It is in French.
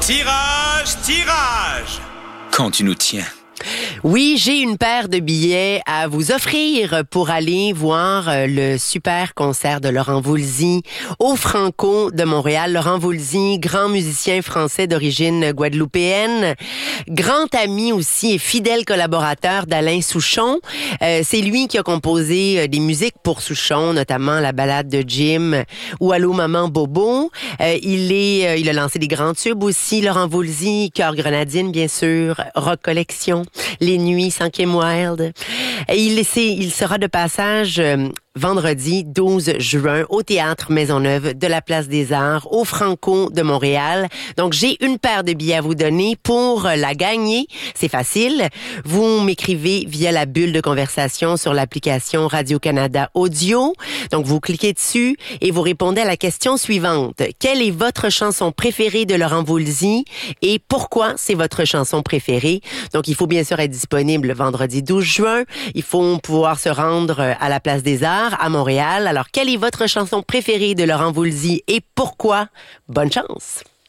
Tirage, tirage! Quand tu nous tiens. Oui, j'ai une paire de billets à vous offrir pour aller voir le super concert de Laurent Voulzy au Franco de Montréal. Laurent Voulzy, grand musicien français d'origine guadeloupéenne, grand ami aussi et fidèle collaborateur d'Alain Souchon. C'est lui qui a composé des musiques pour Souchon, notamment la ballade de Jim ou Allô Maman Bobo. Il a lancé des grands tubes aussi, Laurent Voulzy, Cœur Grenadine bien sûr, Rock Collection, Les Nuits, 5e Wild. Et il sera de passage vendredi 12 juin au Théâtre Maisonneuve de la Place des Arts au Franco de Montréal. Donc, j'ai une paire de billets à vous donner pour la gagner. C'est facile. Vous m'écrivez via la bulle de conversation sur l'application Radio-Canada Audio. Donc, vous cliquez dessus et vous répondez à la question suivante. Quelle est votre chanson préférée de Laurent Voulzy et pourquoi c'est votre chanson préférée? Donc, il faut bien sûr être disponible le vendredi 12 juin. Il faut pouvoir se rendre à la Place des Arts à Montréal. Alors, quelle est votre chanson préférée de Laurent Voulzy et pourquoi? Bonne chance!